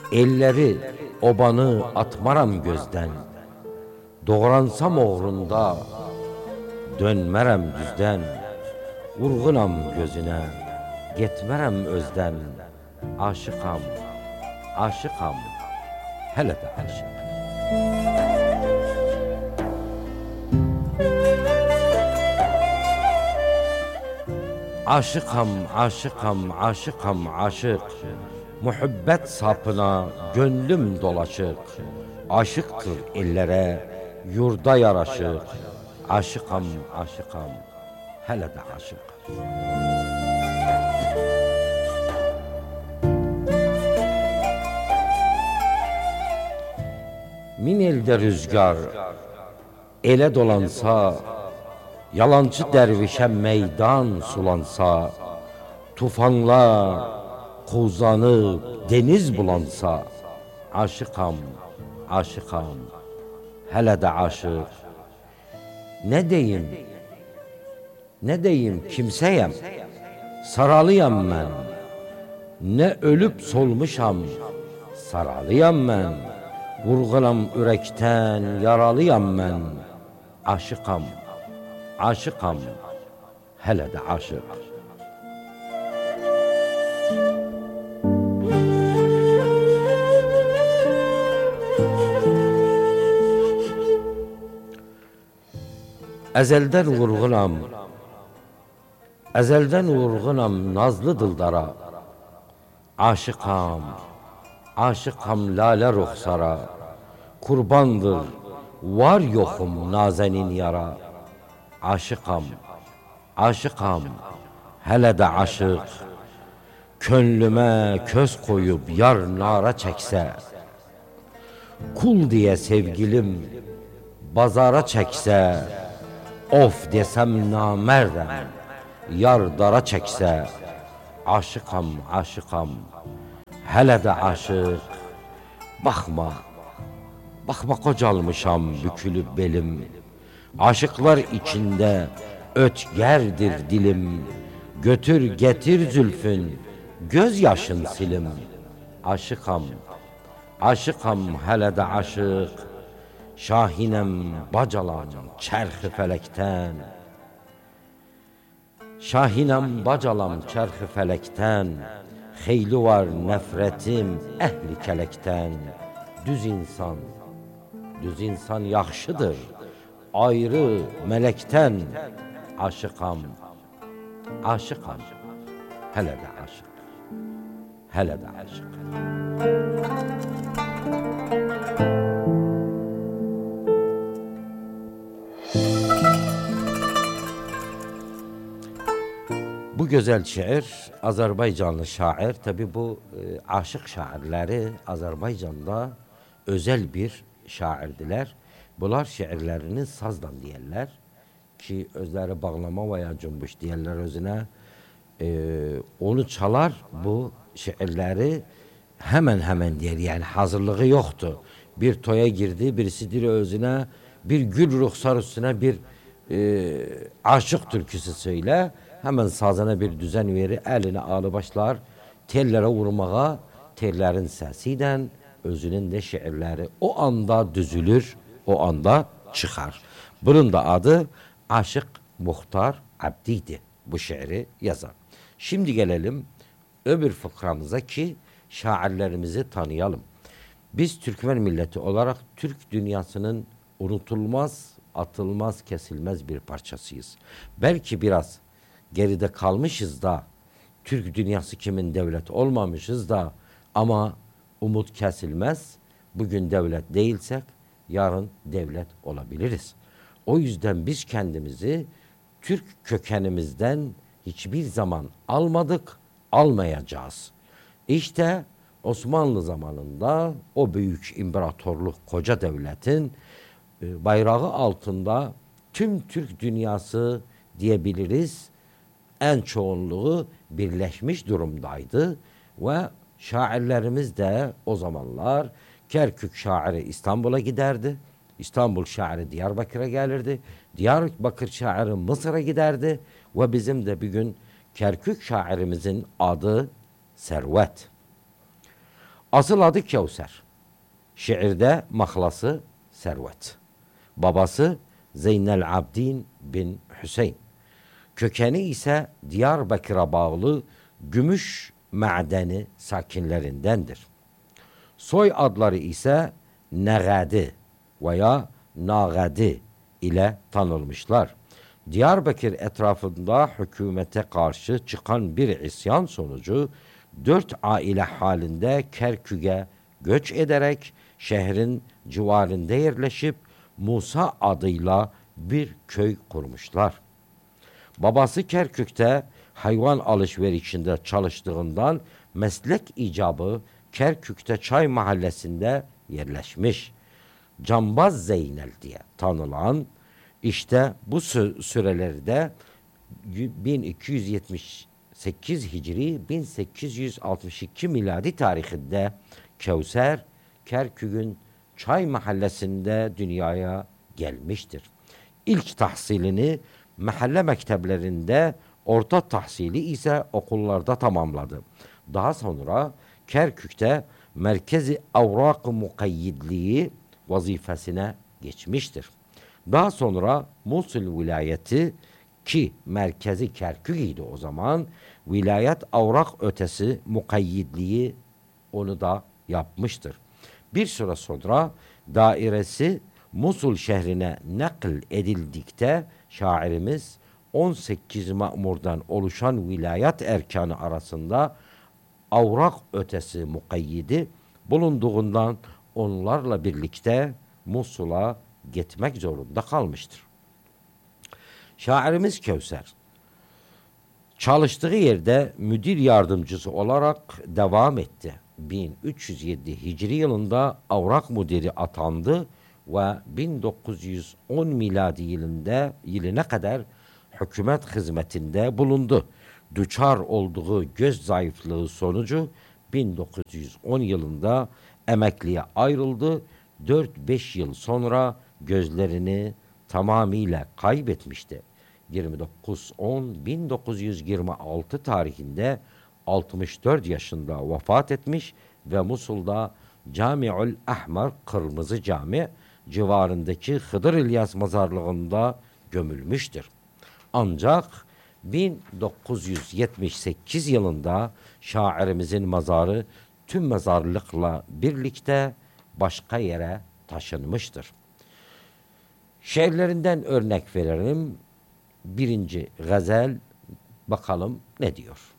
Elleri obanı atmaram gözden. Doğransam oğrunda dönmerem düzden. Vurgunam gözüne, getmerem özden. Aşıkam, aşıkam, hele de aşık. Aşıkam, aşıkam, aşıkam, aşık. Muhabbet sapına gönlüm dolaşık. Aşıktır ellere, yurda yaraşık. Aşıkam, aşıkam, hele de aşık. Min elde rüzgar ele dolansa, yalancı dervişe meydan sulansa, tufanlar kozanıp deniz bulansa, aşıkam, aşıkam, hele de aşık. Ne deyim, ne deyim kimseyem, saralıyam ben. Ne ölüp solmuşam, saralıyam ben. Vurgunam ürekten, yaralıyam ben. Aşıkam, aşıkam, hele de aşık. Ezelden vurgunam, ezelden vurgunam nazlı dildara. Aşıkam, aşıkam lale ruhsara. Kurbandır var yokum nazenin yara. Aşıkam, aşıkam, hele de aşık. Könlüme köz koyup yar nara çekse, kul diye sevgilim bazara çekse, of desem namerdem, yar dara çekse, aşıkam, aşıkam, hele de aşık. Bakma, bakma kocalmışam bükülüp belim. Aşıklar içinde ötgerdir dilim. Götür getir zülfün, gözyaşın silim. Aşıkam, aşıkam, hele de aşık. Şahinem bacalam çerhi felekten. Şahinem bacalam çerhi felekten. Xeyli var nefretim ehli kelekten. Düz insan, düz insan yaxşıdır, ayrı melekten. Aşıkam, aşıkam, hele de aşık, hele de aşık. Bu güzel şiir Azerbaycanlı şair, tabi bu aşık şairleri Azerbaycan'da özel bir şairdiler. Bunlar şiirlerini sazdan diyerler ki özleri bağlama veya cümbüş diyerler özüne. Onu çalar, bu şiirleri hemen diyer, yani hazırlığı yoktu. Bir toya girdi, birisi dir özüne bir gül ruhsar üstüne bir aşık türküsü söyle. Hemen sazına bir düzen verir, eline alı başlar, tellere vurmağa, tellerin sesiyle özünün de şiirleri o anda düzülür, o anda çıkar. Bunun da adı Aşık Muhtar Abdi'ydi, bu şiiri yazan. Şimdi gelelim öbür fıkramıza ki şairlerimizi tanıyalım. Biz Türkmen milleti olarak Türk dünyasının unutulmaz, atılmaz, kesilmez bir parçasıyız. Belki biraz geride kalmışız da, Türk dünyası kimin devlet olmamışız da, ama umut kesilmez. Bugün devlet değilsek yarın devlet olabiliriz. O yüzden biz kendimizi Türk kökenimizden hiçbir zaman almadık, almayacağız. İşte Osmanlı zamanında o büyük imparatorluk, koca devletin bayrağı altında tüm Türk dünyası diyebiliriz, en çoğunluğu birleşmiş durumdaydı ve şairlerimiz de o zamanlar Kerkük şairi İstanbul'a giderdi. İstanbul şairi Diyarbakır'a gelirdi. Diyarbakır şairi Mısır'a giderdi ve bizim de bir gün Kerkük şairimizin adı Servet. Asıl adı Kevser. Şiirde mahlası Servet. Babası Zeynel Abdin bin Hüseyin. Kökeni ise Diyarbakır'a bağlı Gümüş madeni sakinlerindendir. Soy adları ise Negadi veya Nagadi ile tanılmışlar. Diyarbakır etrafında hükümete karşı çıkan bir isyan sonucu 4 aile halinde Kerkük'e göç ederek şehrin civarında yerleşip Musa adıyla bir köy kurmuşlar. Babası Kerkük'te hayvan alışverişinde çalıştığından meslek icabı Kerkük'te Çay Mahallesi'nde yerleşmiş. Cambaz Zeynel diye tanılan işte bu sürelerde 1278 Hicri 1862 miladi tarihinde Kevser Kerkük'ün Çay Mahallesi'nde dünyaya gelmiştir. İlk tahsilini mahalle mekteplerinde, orta tahsili ise okullarda tamamladı. Daha sonra Kerkük'te Merkezi Avrak-ı Mukayyidliği vazifesine geçmiştir. Daha sonra Musul vilayeti ki merkezi Kerkük idi o zaman, vilayet avrak ötesi mukayyidliği onu da yapmıştır. Bir süre sonra dairesi Musul şehrine nakl edildikte şairimiz 18 ma'murdan oluşan vilayet erkanı arasında avrak ötesi mukayyidi bulunduğundan onlarla birlikte Musul'a gitmek zorunda kalmıştır. Şairimiz Kevser çalıştığı yerde müdür yardımcısı olarak devam etti. 1307 Hicri yılında avrak müdürü atandı ve 1910 miladi yılına kadar hükümet hizmetinde bulundu. Düçar olduğu göz zayıflığı sonucu 1910 yılında emekliye ayrıldı. 4-5 yıl sonra gözlerini tamamıyla kaybetmişti. 29-10-1926 tarihinde 64 yaşında vefat etmiş ve Musul'da Cami'ül Ahmer Kırmızı Cami civarındaki Hıdır İlyas Mezarlığı'nda gömülmüştür. Ancak 1978 yılında şairimizin mezarı tüm mezarlıkla birlikte başka yere taşınmıştır. Şiirlerinden örnek verelim. Birinci gazel bakalım ne diyor?